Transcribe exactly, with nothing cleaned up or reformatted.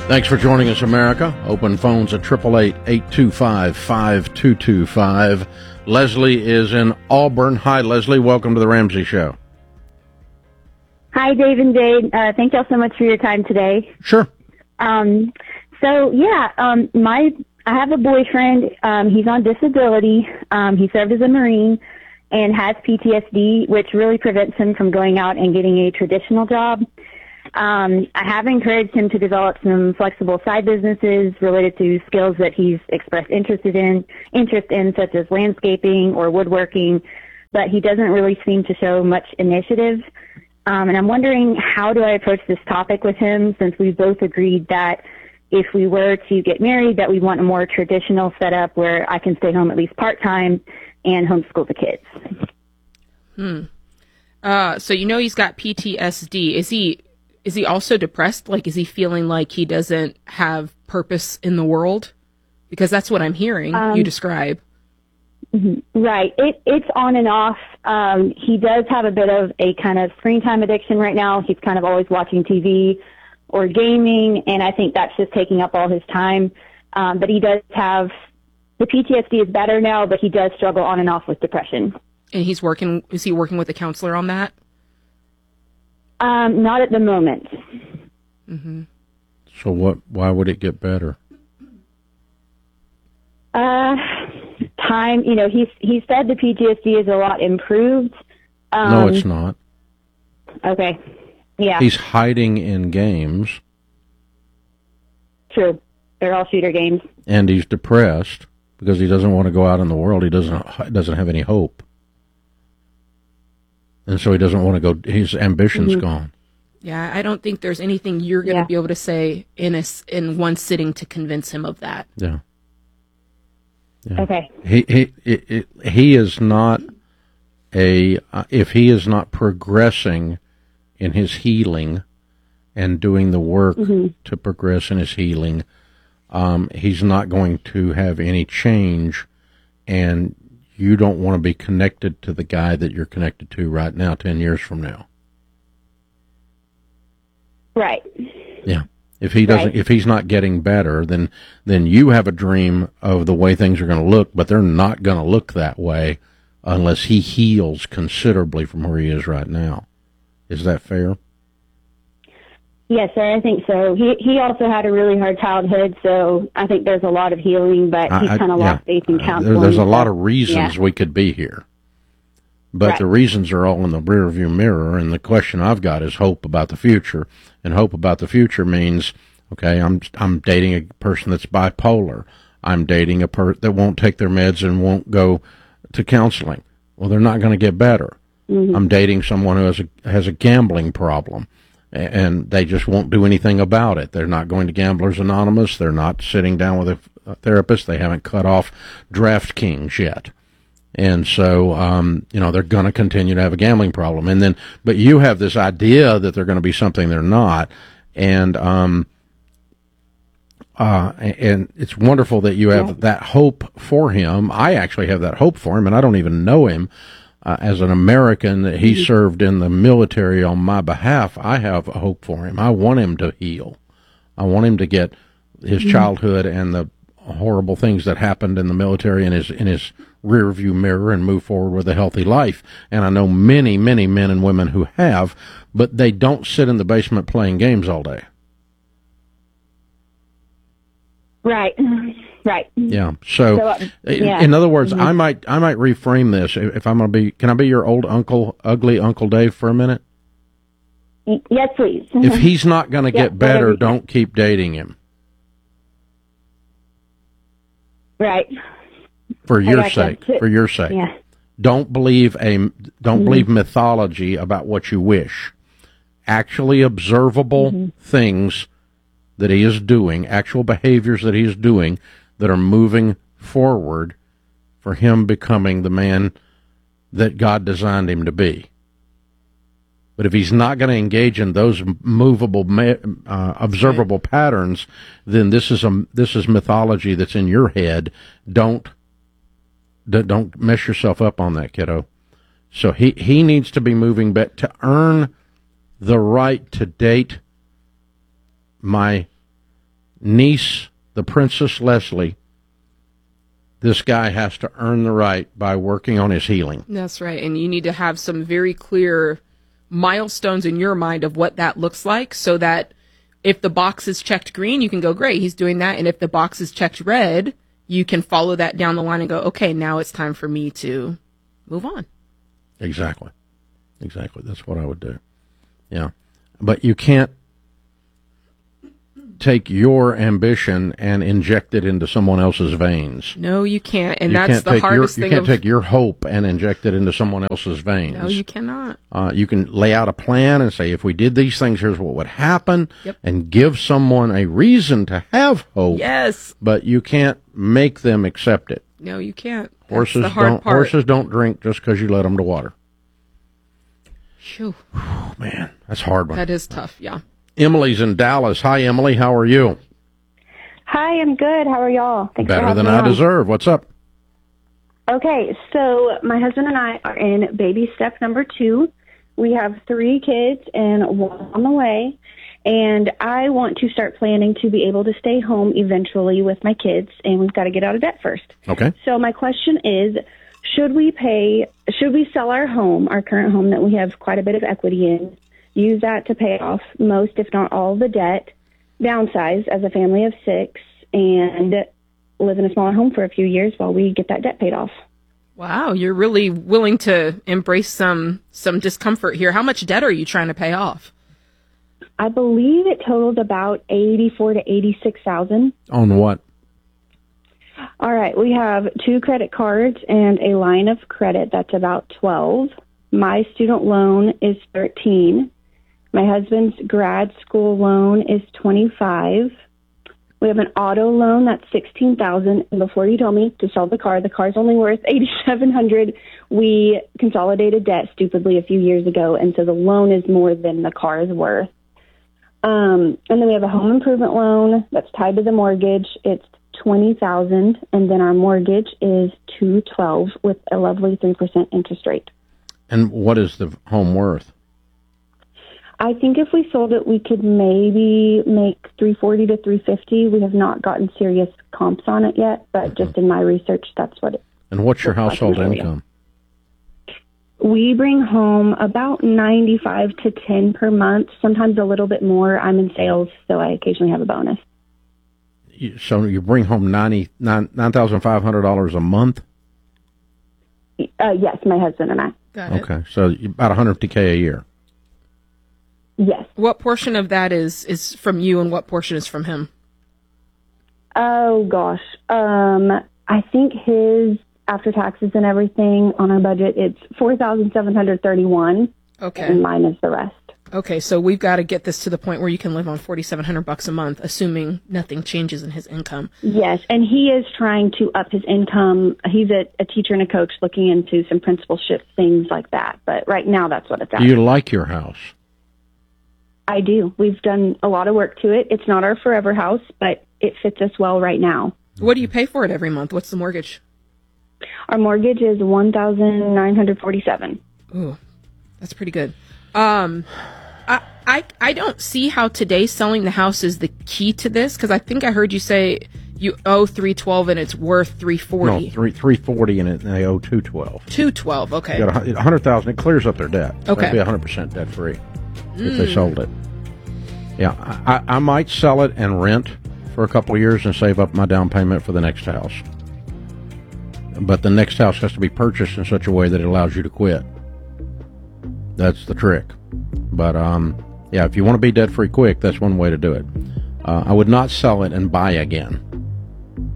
Thanks for joining us, America. Open phones at eight eight eight, eight two five, five two two five. Leslie is in Auburn. Hi, Leslie. Welcome to the Ramsey Show. Hi, Dave and Jade. Uh, thank y'all so much for your time today. Sure. Um, so, yeah, um, my I have a boyfriend. Um, he's on disability. Um, he served as a Marine and has P T S D, which really prevents him from going out and getting a traditional job. Um, I have encouraged him to develop some flexible side businesses related to skills that he's expressed interested in, interest in, such as landscaping or woodworking, but he doesn't really seem to show much initiative. Um, and I'm wondering, how do I approach this topic with him, since we both agreed that if we were to get married, that we want a more traditional setup where I can stay home at least part-time and homeschool the kids. Hmm. Uh, so you know he's got P T S D. Is he... Is he also depressed? Like, is he feeling like he doesn't have purpose in the world? Because that's what I'm hearing um, you describe. Right. It, it's on and off. Um, he does have a bit of a kind of screen time addiction right now. He's kind of always watching T V or gaming, and I think that's just taking up all his time. Um, but he does have, the P T S D is better now, but he does struggle on and off with depression. And he's working, is he working with a counselor on that? Um, not at the moment. Mm-hmm. So what? Why would it get better? Uh, time. You know, he's he said the P T S D is a lot improved. Um, no, it's not. Okay. Yeah. He's hiding in games. True. They're all shooter games. And he's depressed because he doesn't want to go out in the world. He doesn't doesn't have any hope. And so he doesn't want to go, his ambition's mm-hmm. gone. Yeah, I don't think there's anything you're going to yeah. be able to say in a, in one sitting to convince him of that. Yeah. yeah. Okay. He, he, it, it, he is not a, uh, if he is not progressing in his healing and doing the work mm-hmm. to progress in his healing, um, he's not going to have any change, and you don't want to be connected to the guy that you're connected to right now, ten years from now. Right. Yeah. If he doesn't, right. if he's not getting better, then, then you have a dream of the way things are going to look, but they're not going to look that way unless he heals considerably from where he is right now. Is that fair? Yes, sir, I think so. He he also had a really hard childhood, so I think there's a lot of healing, but he's kind of yeah. lost faith in counseling. There, there's a lot of reasons yeah. we could be here, but right. the reasons are all in the rearview mirror, and the question I've got is hope about the future, and hope about the future means, okay, I'm I'm dating a person that's bipolar. I'm dating a person that won't take their meds and won't go to counseling. Well, they're not going to get better. Mm-hmm. I'm dating someone who has a has a gambling problem, and they just won't do anything about it. They're not going to Gamblers Anonymous. They're not sitting down with a, a therapist. They haven't cut off DraftKings yet. And so, um, you know, they're going to continue to have a gambling problem. And then, but you have this idea that they're going to be something they're not. And, um, uh, and it's wonderful that you have yeah. that hope for him. I actually have that hope for him, and I don't even know him. Uh, as an American that he served in the military on my behalf, I have a hope for him. I want him to heal. I want him to get his mm-hmm. childhood and the horrible things that happened in the military in his in his rearview mirror and move forward with a healthy life. And I know many, many men and women who have, but they don't sit in the basement playing games all day. Right. Right. Yeah. So, so uh, yeah. in other words, mm-hmm. I might I might reframe this. If I'm going to be, can I be your old uncle, ugly Uncle Dave, for a minute? Yes, please. If he's not going to get yeah, better, don't keep dating him. Right. For your sake. For your sake. Yeah. Don't believe a don't mm-hmm. believe mythology about what you wish. Actually observable mm-hmm. things that he is doing, actual behaviors that he is doing that are moving forward for him becoming the man that God designed him to be. But if he's not going to engage in those movable, uh, observable right. patterns, then this is a this is mythology that's in your head. Don't don't mess yourself up on that, kiddo. So he he needs to be moving back to earn the right to date my niece, the Princess Leslie, this guy has to earn the right by working on his healing. That's right. And you need to have some very clear milestones in your mind of what that looks like, so that if the box is checked green, you can go, great, he's doing that. And if the box is checked red, you can follow that down the line and go, okay, now it's time for me to move on. Exactly. Exactly. That's what I would do. Yeah. But you can't take your ambition and inject it into someone else's veins. No, you can't. And you that's can't the take hardest your, thing. You can't of, take your hope and inject it into someone else's veins. No, you cannot. Uh, you can lay out a plan and say, if we did these things, here's what would happen, yep. and give someone a reason to have hope. Yes. But you can't make them accept it. No, you can't. That's horses the hard don't. part. Horses don't drink just because you let them to water. Phew. Oh, man, that's a hard one. That is tough. Yeah. Emily's in Dallas. Hi, Emily. How are you? Hi, I'm good. How are y'all? Thanks Better for than having me I on. deserve. What's up? Okay, so my husband and I are in baby step number two. We have three kids and one on the way. And I want to start planning to be able to stay home eventually with my kids, and we've got to get out of debt first. Okay. So my question is, should we pay, should we sell our home, our current home that we have quite a bit of equity in, use that to pay off most, if not all, of the debt, downsize as a family of six, and live in a smaller home for a few years while we get that debt paid off? Wow, you're really willing to embrace some some discomfort here. How much debt are you trying to pay off? I believe it totaled about eighty-four to eighty-six thousand. On what? All right, we have two credit cards and a line of credit that's about twelve. My student loan is thirteen. My husband's grad school loan is twenty-five. We have an auto loan that's sixteen thousand. And before you told me to sell the car, the car's only worth eighty-seven hundred. We consolidated debt stupidly a few years ago, and so the loan is more than the car is worth. Um, and then we have a home improvement loan that's tied to the mortgage. It's twenty thousand, and then our mortgage is two twelve with a lovely three percent interest rate. And what is the home worth? I think if we sold it, we could maybe make three forty to three fifty. We have not gotten serious comps on it yet, but mm-hmm. just in my research, that's what it. And what's your household like income? We bring home about ninety-five to ten per month, sometimes a little bit more. I'm in sales, so I occasionally have a bonus. You, so you bring home ninety nine nine thousand five hundred dollars a month? Uh, yes, my husband and I. Got it. Okay, so about one hundred fifty thousand a year. Yes. What portion of that is, is from you and what portion is from him? Oh, gosh. Um, I think his, after taxes and everything on our budget, it's four thousand seven hundred thirty-one. Okay. And mine is the rest. Okay, so we've got to get this to the point where you can live on forty-seven hundred bucks a month, assuming nothing changes in his income. Yes, and he is trying to up his income. He's a, a teacher and a coach looking into some principalship things like that. But right now, that's what it's at. Do you like your house? I do. We've done a lot of work to it. It's not our forever house, but it fits us well right now. What do you pay for it every month? What's the mortgage? Our mortgage is one thousand nine hundred forty-seven. Ooh, that's pretty good. Um, I, I, I don't see how today selling the house is the key to this, because I think I heard you say you owe three twelve and it's worth three forty. No, three three forty and it, they owe two twelve. Two twelve. Okay. You got a hundred thousand. It clears up their debt. Okay. That'd be a hundred percent debt free Mm. if they sold it. Yeah, I, I might sell it and rent for a couple of years and save up my down payment for the next house. But the next house has to be purchased in such a way that it allows you to quit. That's the trick. But um, yeah, if you want to be debt free quick, that's one way to do it. Uh, I would not sell it and buy again.